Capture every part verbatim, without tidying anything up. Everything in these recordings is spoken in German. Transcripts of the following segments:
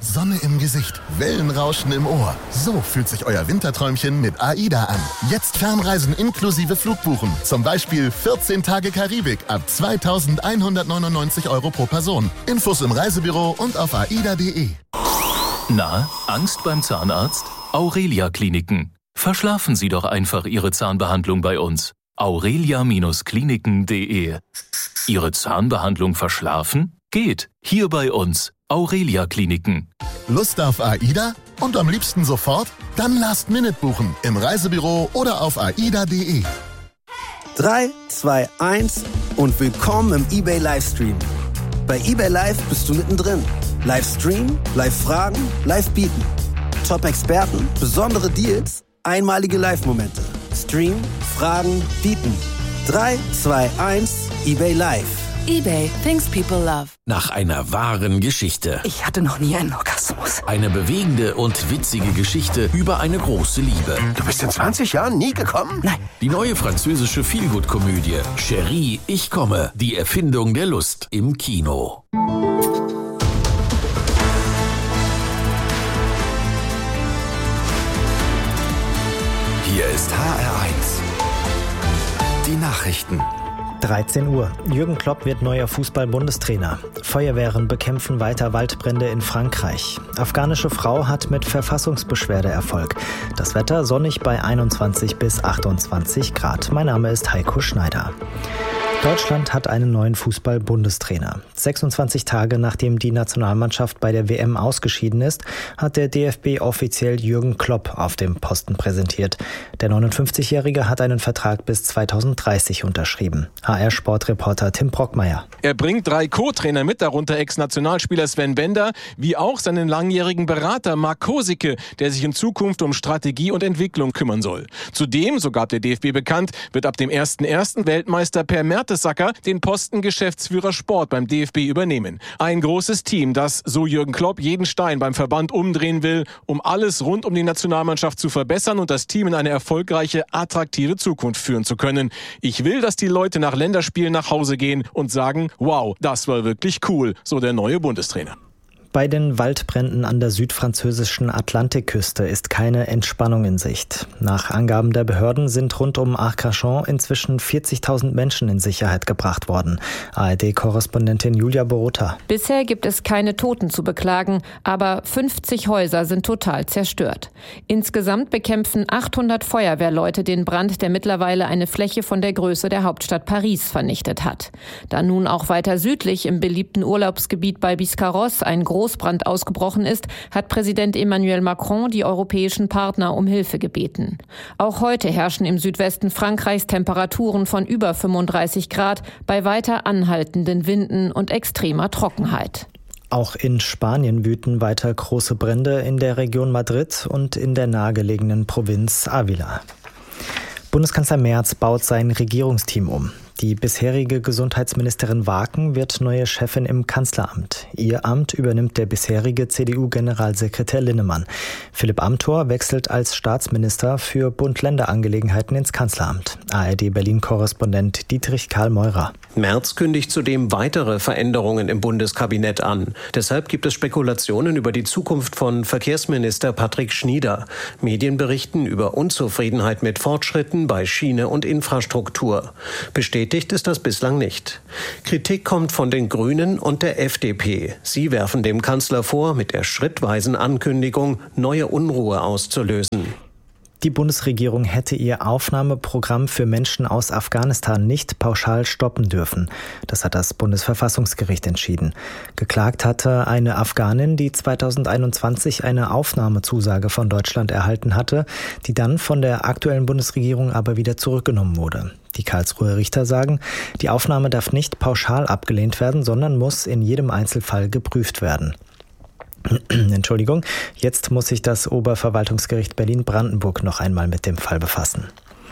Sonne im Gesicht, Wellenrauschen im Ohr. So fühlt sich euer Winterträumchen mit AIDA an. Jetzt Fernreisen inklusive Flugbuchen. Zum Beispiel vierzehn Tage Karibik ab zweitausendeinhundertneunundneunzig Euro pro Person. Infos im Reisebüro und auf aida punkt de. Na, Angst beim Zahnarzt? Aurelia Kliniken. Verschlafen Sie doch einfach Ihre Zahnbehandlung bei uns. aurelia Kliniken punkt de. Ihre Zahnbehandlung verschlafen? Geht. Hier bei uns. Aurelia Kliniken. Lust auf AIDA? Und am liebsten sofort? Dann Last Minute buchen. Im Reisebüro oder auf aida punkt de. drei, zwei, eins und willkommen im eBay Livestream. Bei eBay Live bist du mittendrin. Livestream, Live-Fragen, Live-Bieten. Top-Experten, besondere Deals, einmalige Live-Momente. Stream, Fragen, Bieten. drei, zwei, eins, eBay Live. eBay, things people love. Nach einer wahren Geschichte. Ich hatte noch nie einen Orgasmus. Eine bewegende und witzige Geschichte über eine große Liebe. Du bist in zwanzig Jahren nie gekommen? Nein. Die neue französische Feelgood-Komödie Chérie, ich komme. Die Erfindung der Lust im Kino. Hier ist H R eins. Die Nachrichten. dreizehn Uhr. Jürgen Klopp wird neuer Fußball-Bundestrainer. Feuerwehren bekämpfen weiter Waldbrände in Frankreich. Afghanische Frau hat mit Verfassungsbeschwerde Erfolg. Das Wetter sonnig bei einundzwanzig bis achtundzwanzig Grad. Mein Name ist Heiko Schneider. Deutschland hat einen neuen Fußball-Bundestrainer. sechsundzwanzig Tage nachdem die Nationalmannschaft bei der W M ausgeschieden ist, hat der D F B offiziell Jürgen Klopp auf dem Posten präsentiert. Der neunundfünfzigjährige hat einen Vertrag bis zweitausenddreißig unterschrieben. H R-Sportreporter Tim Brockmeier. Er bringt drei Co-Trainer mit, darunter Ex-Nationalspieler Sven Bender, wie auch seinen langjährigen Berater Marc Kosicke, der sich in Zukunft um Strategie und Entwicklung kümmern soll. Zudem, so gab der D F B bekannt, wird ab dem ersten ersten Weltmeister Per Mertesacker den Posten Geschäftsführer Sport beim D F B übernehmen. Ein großes Team, das, so Jürgen Klopp, jeden Stein beim Verband umdrehen will, um alles rund um die Nationalmannschaft zu verbessern und das Team in eine erfolgreiche, attraktive Zukunft führen zu können. Ich will, dass die Leute nach Länderspielen nach Hause gehen und sagen, wow, das war wirklich cool, so der neue Bundestrainer. Bei den Waldbränden an der südfranzösischen Atlantikküste ist keine Entspannung in Sicht. Nach Angaben der Behörden sind rund um Arcachon inzwischen vierzigtausend Menschen in Sicherheit gebracht worden. A R D-Korrespondentin Julia Borota. Bisher gibt es keine Toten zu beklagen, aber fünfzig Häuser sind total zerstört. Insgesamt bekämpfen achthundert Feuerwehrleute den Brand, der mittlerweile eine Fläche von der Größe der Hauptstadt Paris vernichtet hat. Da nun auch weiter südlich im beliebten Urlaubsgebiet bei Biscarrosse ein Großbrand ausgebrochen ist, hat Präsident Emmanuel Macron die europäischen Partner um Hilfe gebeten. Auch heute herrschen im Südwesten Frankreichs Temperaturen von über fünfunddreißig Grad bei weiter anhaltenden Winden und extremer Trockenheit. Auch in Spanien wüten weiter große Brände in der Region Madrid und in der nahegelegenen Provinz Ávila. Bundeskanzler Merz baut sein Regierungsteam um. Die bisherige Gesundheitsministerin Waken wird neue Chefin im Kanzleramt. Ihr Amt übernimmt der bisherige C D U-Generalsekretär Linnemann. Philipp Amthor wechselt als Staatsminister für Bund-Länder-Angelegenheiten ins Kanzleramt. A R D-Berlin-Korrespondent Dietrich Karl Meurer. Merz kündigt zudem weitere Veränderungen im Bundeskabinett an. Deshalb gibt es Spekulationen über die Zukunft von Verkehrsminister Patrick Schnieder. Medien berichten über Unzufriedenheit mit Fortschritten bei Schiene und Infrastruktur. Bestätigt ist das bislang nicht. Kritik kommt von den Grünen und der F D P. Sie werfen dem Kanzler vor, mit der schrittweisen Ankündigung neue Unruhe auszulösen. Die Bundesregierung hätte ihr Aufnahmeprogramm für Menschen aus Afghanistan nicht pauschal stoppen dürfen. Das hat das Bundesverfassungsgericht entschieden. Geklagt hatte eine Afghanin, die zweitausendeinundzwanzig eine Aufnahmezusage von Deutschland erhalten hatte, die dann von der aktuellen Bundesregierung aber wieder zurückgenommen wurde. Die Karlsruher Richter sagen, die Aufnahme darf nicht pauschal abgelehnt werden, sondern muss in jedem Einzelfall geprüft werden. Entschuldigung, jetzt muss sich das Oberverwaltungsgericht Berlin-Brandenburg noch einmal mit dem Fall befassen.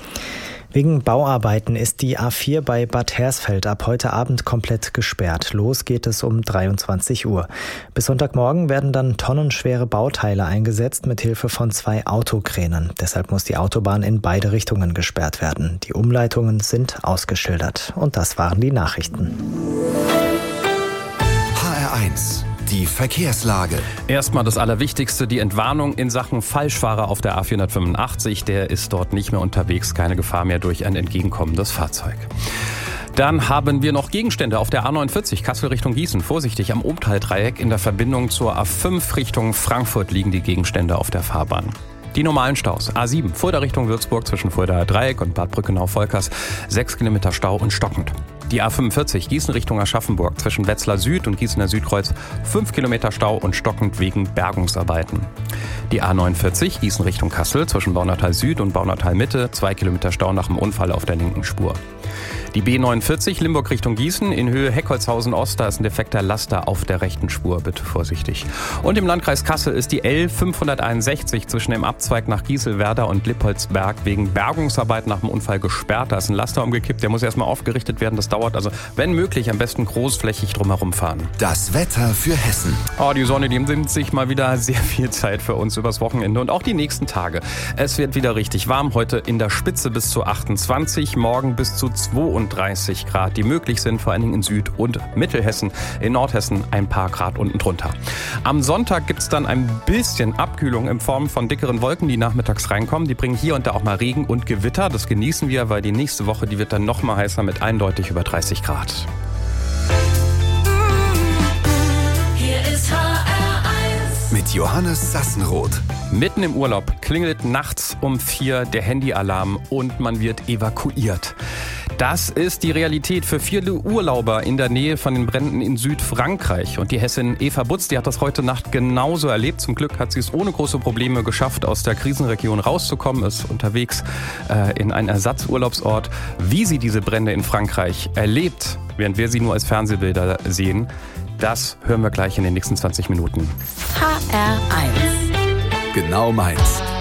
Wegen Bauarbeiten ist die A vier bei Bad Hersfeld ab heute Abend komplett gesperrt. Los geht es um dreiundzwanzig Uhr. Bis Sonntagmorgen werden dann tonnenschwere Bauteile eingesetzt mit Hilfe von zwei Autokränen. Deshalb muss die Autobahn in beide Richtungen gesperrt werden. Die Umleitungen sind ausgeschildert. Und das waren die Nachrichten. H R eins. Die Verkehrslage. Erstmal das Allerwichtigste, die Entwarnung in Sachen Falschfahrer auf der A vierhundertfünfundachtzig. Der ist dort nicht mehr unterwegs, keine Gefahr mehr durch ein entgegenkommendes Fahrzeug. Dann haben wir noch Gegenstände auf der A neunundvierzig Kassel Richtung Gießen. Vorsichtig, am Umtaldreieck in der Verbindung zur A fünf Richtung Frankfurt liegen die Gegenstände auf der Fahrbahn. Die normalen Staus. A sieben, Fulda Richtung Würzburg zwischen Fuldaer Dreieck und Bad Brückenau-Volkers. Sechs Kilometer Stau und stockend. Die A fünfundvierzig, Gießen Richtung Aschaffenburg zwischen Wetzlar Süd und Gießener Südkreuz. Fünf Kilometer Stau und stockend wegen Bergungsarbeiten. Die A neunundvierzig, Gießen Richtung Kassel zwischen Baunatal Süd und Baunatal Mitte. Zwei Kilometer Stau nach dem Unfall auf der linken Spur. Die B neunundvierzig, Limburg Richtung Gießen, in Höhe Heckholzhausen Ost, da ist ein defekter Laster auf der rechten Spur, bitte vorsichtig. Und im Landkreis Kassel ist die L fünfhunderteinundsechzig zwischen dem Abzweig nach Gieselwerder und Lippholzberg wegen Bergungsarbeit nach dem Unfall gesperrt. Da ist ein Laster umgekippt, der muss erstmal aufgerichtet werden, das dauert also, wenn möglich, am besten großflächig drumherum fahren. Das Wetter für Hessen. Oh, die Sonne, die nimmt sich mal wieder sehr viel Zeit für uns übers Wochenende und auch die nächsten Tage. Es wird wieder richtig warm, heute in der Spitze bis zu achtundzwanzig, morgen bis zu zweiunddreißig Grad, die möglich sind, vor allen Dingen in Süd- und Mittelhessen. In Nordhessen ein paar Grad unten drunter. Am Sonntag gibt es dann ein bisschen Abkühlung in Form von dickeren Wolken, die nachmittags reinkommen. Die bringen hier und da auch mal Regen und Gewitter. Das genießen wir, weil die nächste Woche, die wird dann noch mal heißer mit eindeutig über dreißig Grad. Hier ist H R eins. Mit Johannes Sassenroth. Mitten im Urlaub klingelt nachts um vier der Handyalarm und man wird evakuiert. Das ist die Realität für viele Urlauber in der Nähe von den Bränden in Südfrankreich. Und die Hessin Eva Butz, die hat das heute Nacht genauso erlebt. Zum Glück hat sie es ohne große Probleme geschafft, aus der Krisenregion rauszukommen, ist unterwegs äh, in einen Ersatzurlaubsort. Wie sie diese Brände in Frankreich erlebt, während wir sie nur als Fernsehbilder sehen, das hören wir gleich in den nächsten zwanzig Minuten. H R eins. Genau meins.